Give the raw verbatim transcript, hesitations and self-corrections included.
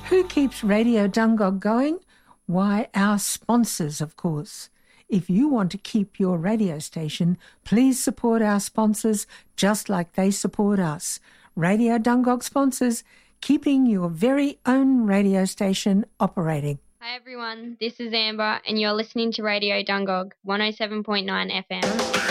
Who keeps Radio Dungog going? Why, our sponsors, of course. If you want to keep your radio station, please support our sponsors just like they support us. Radio Dungog sponsors, keeping your very own radio station operating. Hi everyone, this is Amber and you're listening to Radio Dungog one oh seven point nine F M.